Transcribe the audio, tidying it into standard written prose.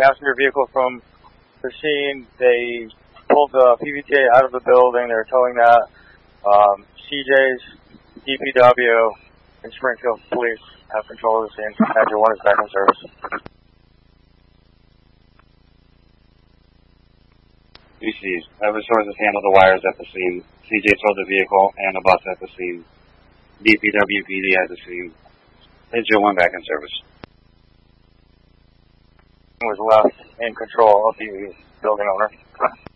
passenger vehicle from the scene. They pulled the PVTA out of the building. They're towing that. CJ's, DPW, and Springfield Police have control of the scene. Badger 1 is back in service. BCs. Every source has handled the wires at the scene. CJ towed the vehicle and a bus at the scene. DPW PD at the scene. Badger 1 back in service. Was left in control of the building owner.